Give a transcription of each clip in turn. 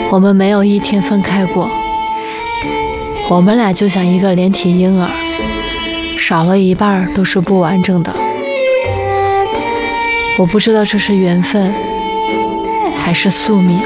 我们没有一天分开过，我们俩就像一个连体婴儿，少了一半都是不完整的。我不知道这是缘分还是宿命。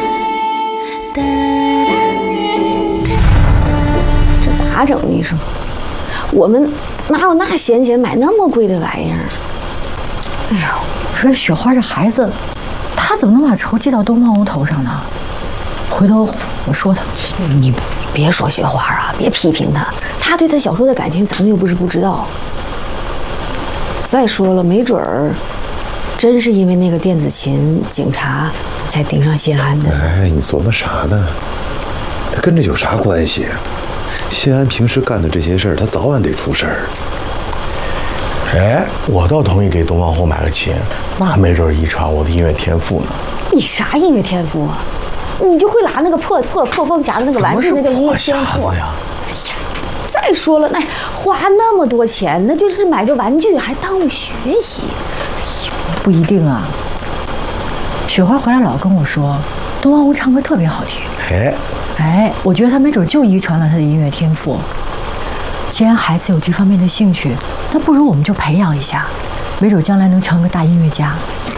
这咋整？你说，我们哪有那闲钱买那么贵的玩意儿？哎呦， 说雪花这孩子，他怎么能把仇记到东方红头上呢？回头我说他。 你别说雪花啊，别批评他，他对他小叔的感情咱们又不是不知道。再说了，没准儿真是因为那个电子琴，警察才盯上谢安的。 哎，你琢磨啥呢？他跟这有啥关系？谢安平时干的这些事儿，他早晚得出事儿。 哎，我倒同意给东方红买个琴，那没准遗传我的音乐天赋呢。 你啥音乐天赋啊？你就会拿那个破风匣的那个玩具，那叫音乐天赋呀！哎呀，再说了，那花那么多钱，那就是买个玩具还耽误学习。哎呦， 不一定啊。雪花回来老跟我说，东方红唱歌特别好听。哎，我觉得他没准就遗传了他的音乐天赋。既然孩子有这方面的兴趣，那不如我们就培养一下，没准将来能成个大音乐家。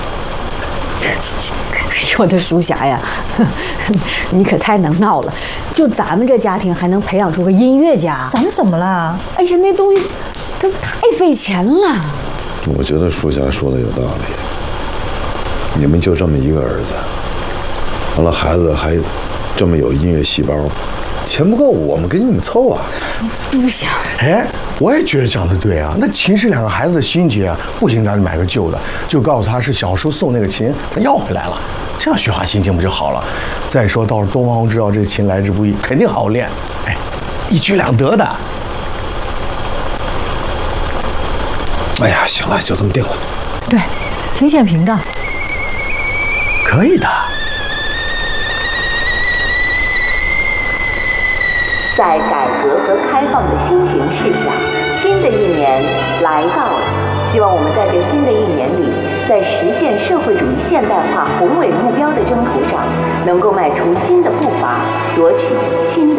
我的书侠呀，你可太能闹了！就咱们这家庭还能培养出个音乐家？ 咱们怎么了？ 哎呀，那东西这太费钱了。 我觉得书侠说的有道理。你们就这么一个儿子，完了孩子还这么有音乐细胞，钱不够我们给你们凑啊。 不行。 哎，我也觉得讲的对啊。那琴是两个孩子的心结啊，不行咱就买个旧的，就告诉他是小叔送那个琴，他要回来了，这样雪花心情不就好了？再说到时候东方红知道这琴来之不易，肯定好练，哎，一举两得的。 哎呀，行了，就这么定了。 对，挺显平的。 可以的。 在改革和开放的新形势下，新的一年来到了。希望我们在这新的一年里，在实现社会主义现代化宏伟目标的征途上，能够迈出新的步伐，夺取新的